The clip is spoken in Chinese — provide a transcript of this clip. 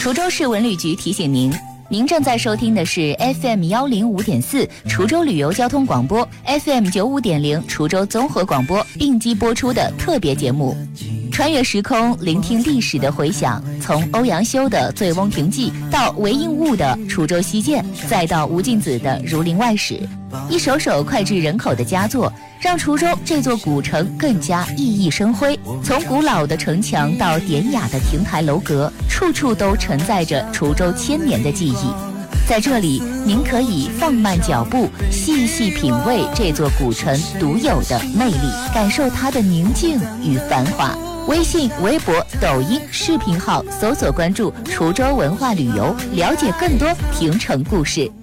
滁州市文旅局提醒您，您正在收听的是 FM105.4 滁州旅游交通广播 ，FM95.0 滁州综合广播并机播出的特别节目。穿越时空，聆听历史的回响，从欧阳修的《醉翁亭记》到韦应物的《滁州西涧》，再到吴敬梓的《儒林外史》，一首首脍炙人口的佳作，让滁州这座古城更加熠熠生辉。从古老的城墙到典雅的亭台楼阁，处处都承载着滁州千年的记忆。在这里，您可以放慢脚步，细细品味这座古城独有的魅力，感受它的宁静与繁华。微信、微博、抖音视频号搜索关注滁州文化旅游，了解更多亭城故事。